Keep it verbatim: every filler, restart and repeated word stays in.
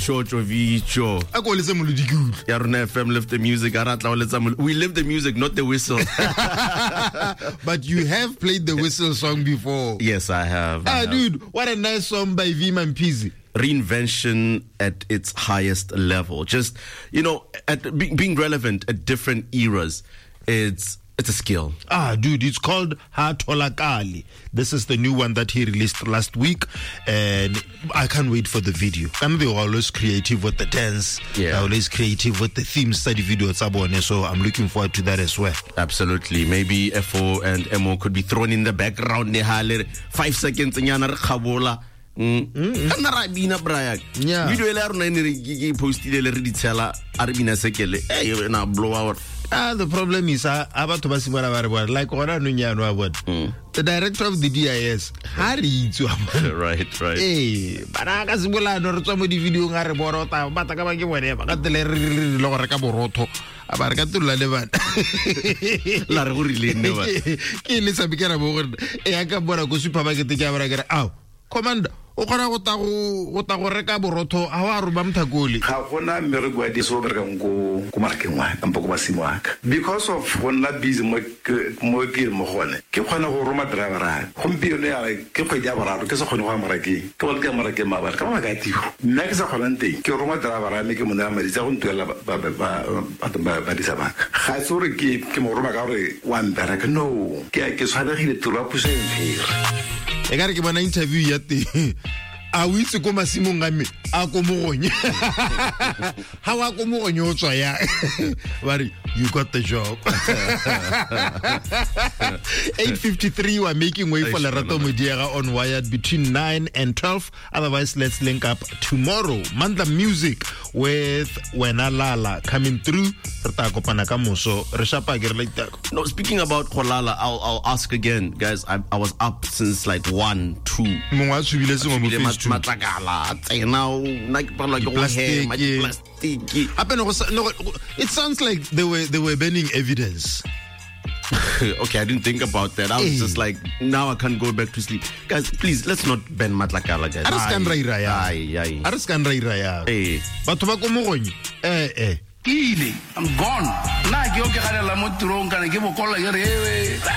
Chochovicho. Ako le se molodi good. Ya rona F M lift the music. We live the music, not the whistle. But you have played the whistle song before. Yes, I have. Ah, I have. dude, what a nice song by Vima and Pizzi. Reinvention at its highest level. Just, you know, at be, being relevant at different eras. It's it's a skill. Ah, dude, it's called Hatolakali. This is the new one that he released last week, and I can't wait for the video. And they're always creative with the dance. Yeah. They're always creative with the theme study video. So I'm looking forward to that as well. Absolutely. Maybe F O and M O could be thrown in the background. Five seconds. Mm. Mm-hmm. Yeah. Video la rona ne posted le re di tshela Arabina sekele eh na blow out. Ah, the problem is uh, about to basibara bara like ora no nyano about. The director of the D I S Harry to right right. Eh, bara ka sibola no re tswa mo di video nga re borota ba ta ka ba ke bone ba ka tele re lo re ka boroto a ba re ka tula le bana la re go rile ne ba ke le sa bikera bo gore e ya ka bona go supermarket ke a bara ke aw commander o khona go ta go go ta go reka borotho a wa roba mthakoli ga gona mmereko wa diso bereka go go markeng wa ampo go basimo wa ka because of gonna busy mo mo ke mo gone ke khona go roma driver a go mpio le ya ke go ja boraro ke se khone go marake ke go ke marake ma ba ka ba ka tiro nna ke sa khona nteng ke roma driver a me ke mo na madi tsa go ntwela ba ba ba ba di sa ba ga sore ke ke mo roma ka gore wa mbera ke no ke ke tshwanegile tiro a pusa ntse e ka re ke bona interview ya te a o itse ko masimong a me a ko mogonye ha wa ko mogonye o tswa ya bari you got the job. eight fifty-three we're making way for Lerato Mudiega on Wired between nine and twelve. Otherwise, let's link up tomorrow. Manda Music with Wena Lala coming through. No, speaking about Kolala, I'll I'll ask again, guys. I I was up since like one, two. It sounds like they were they were burning evidence. Okay, I didn't think about that. I was hey. just like, now I can't go back to sleep. Guys, please, let's not ban Matlakala, guys. Ariskan Raira ya. Ay, ay. Ariskan Raira ya. Hey. Batho ba ko mogonyi. Eh eh. I'm gone. Na ke o ke ga la mo tirong kana ke bokolla ke re